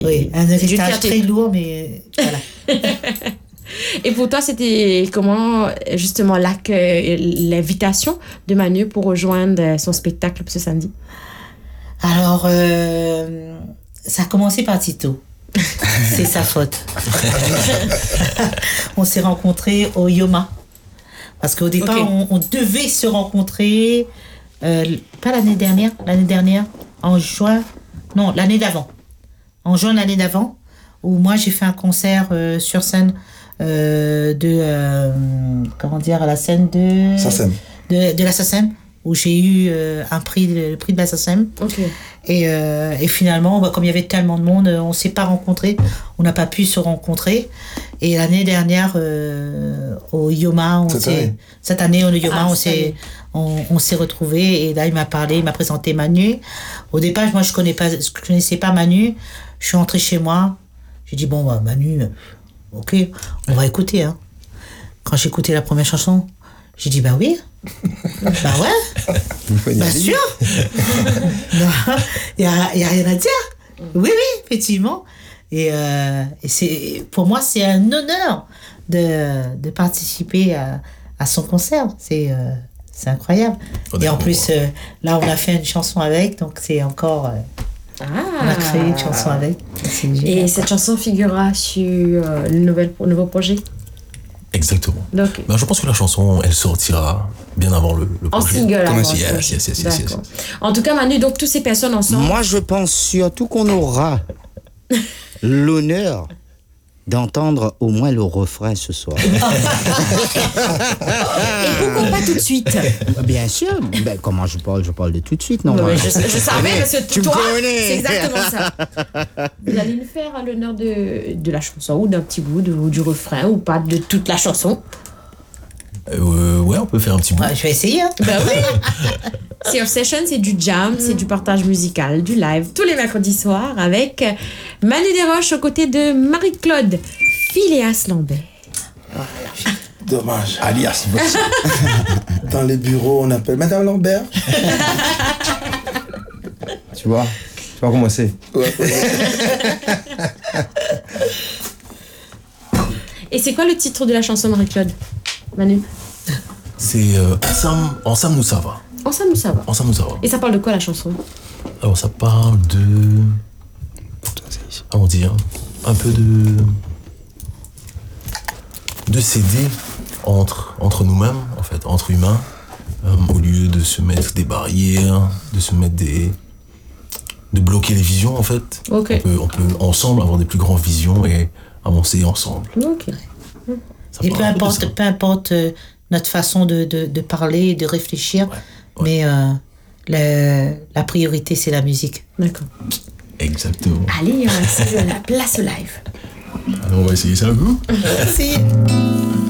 Oui, un héritage très lourd, mais voilà. Et pour toi, c'était comment, justement, l'invitation de Manu pour rejoindre son spectacle ce samedi? Alors, ça a commencé par Tito. C'est sa faute. On s'est rencontrés au Yoma. Parce qu'au départ, on devait se rencontrer, pas l'année dernière, en juin, non, l'année d'avant. En juin l'année d'avant, où moi j'ai fait un concert sur scène comment dire, à la scène de SACEM. De la SACEM, où j'ai eu le prix de la SACEM. Et finalement, comme il y avait tellement de monde, on s'est pas rencontrés, on n'a pas pu se rencontrer. Et l'année dernière, au Yoma, cette année au Yoma, on s'est retrouvés. Et là, il m'a présenté Manu. Au départ, moi, je connaissais pas Manu. Je suis rentrée chez moi. J'ai dit, bon, bah, Manu, ok, on va écouter. Hein. Quand j'ai écouté la première chanson, j'ai dit, bah oui. Bah ouais. Bah sûr. Il n'y a rien à dire. Oui, effectivement. Et pour moi, c'est un honneur de participer à son concert. C'est incroyable. Et en plus, là, on a fait une chanson avec, donc c'est encore... on a créé une chanson avec. Et cette chanson figurera sur le nouveau projet? Exactement. Donc, je pense que la chanson, elle sortira bien avant le projet. En single. Yes. En tout cas, Manu, donc toutes ces personnes ensemble... Moi, je pense surtout qu'on aura l'honneur d'entendre au moins le refrain ce soir. Et pourquoi pas tout de suite? Bien sûr. Ben, comment je parle de tout de suite, non? Non, mais je savais, parce que tu toi, me connais. c'est exactement ça. Vous allez nous faire l'honneur de la chanson, ou d'un petit bout, du refrain, ou pas de toute la chanson? Ouais, on peut faire un petit bout. Ouais, je vais essayer. Hein. Bah oui. C'est Session, c'est du jam, c'est du partage musical, du live, tous les mercredis soirs, avec Manu Desroches aux côtés de Marie-Claude Phileas Lambert. Voilà. Dommage. Alias. Dans les bureaux, on appelle Madame Lambert. Tu vois comment c'est. Ouais. Et c'est quoi le titre de la chanson, Marie-Claude? Manu? C'est Ensemble nous ça va. Ensemble nous ça va. Ensemble nous ça va. Et ça parle de quoi la chanson? Alors ça parle comment dire, un peu de s'aider entre nous-mêmes, en fait, entre humains, au lieu de se mettre des barrières, de se mettre de bloquer les visions, en fait. Okay. On peut ensemble avoir des plus grandes visions et avancer ensemble. Ok. Et peu importe notre façon de parler, de réfléchir, mais la priorité, c'est la musique. D'accord. Exactement. Allez, on va essayer la place au live. Alors, on va essayer ça un coup. Merci.